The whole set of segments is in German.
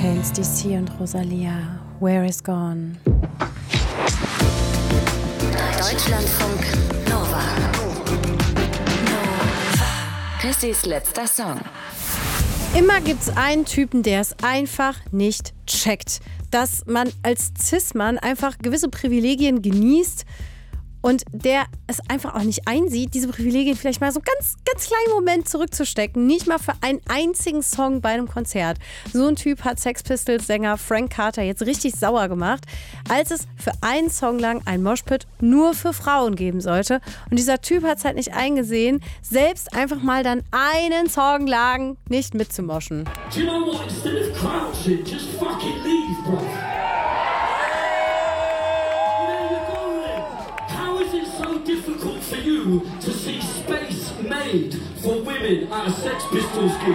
Hurricanes, DC und Rosalia. Where is Gone? Deutschlandfunk Nova. Chrissys letzter Song. Immer gibt's einen Typen, der es einfach nicht checkt. Dass man als Cis-Mann einfach gewisse Privilegien genießt und der es einfach auch nicht einsieht, diese Privilegien vielleicht mal so ganz kleinen Moment zurückzustecken. Nicht mal für einen einzigen Song bei einem Konzert. So ein Typ hat Sex Pistols-Sänger Frank Carter jetzt richtig sauer gemacht, als es für einen Song lang ein Moshpit nur für Frauen geben sollte. Und dieser Typ hat es halt nicht eingesehen, selbst einfach mal dann einen Song lang nicht mitzumoschen. Do you know what? Instead of crouching, just fucking leave, bro. Difficult for you to see space made for women at a Sex Pistols gig.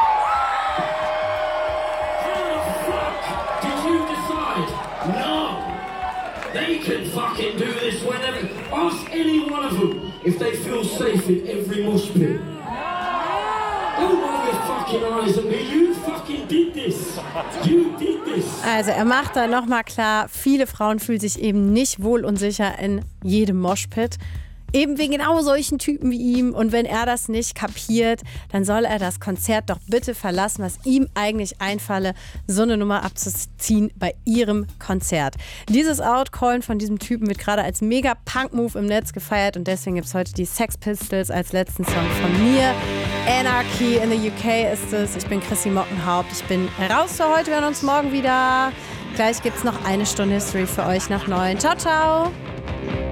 How the fuck did you decide? No, they can fucking do this whenever. Ask any one of them if they feel safe in every mosh pit. Don't roll your fucking eyes at me. You fucking did this. You did this. Also er macht da nochmal klar, viele Frauen fühlen sich eben nicht wohl und sicher in jedem Moshpit. Eben wegen genau solchen Typen wie ihm. Und wenn er das nicht kapiert, dann soll er das Konzert doch bitte verlassen, was ihm eigentlich einfalle, so eine Nummer abzuziehen bei ihrem Konzert. Dieses Outcallen von diesem Typen wird gerade als mega Punk-Move im Netz gefeiert und deswegen gibt es heute die Sex Pistols als letzten Song von mir. Anarchy in the UK ist es. Ich bin Chrissy Mockenhaupt. Ich bin raus für heute. Wir hören uns morgen wieder. Gleich gibt es noch eine Stunde History für euch nach 9. Ciao, ciao.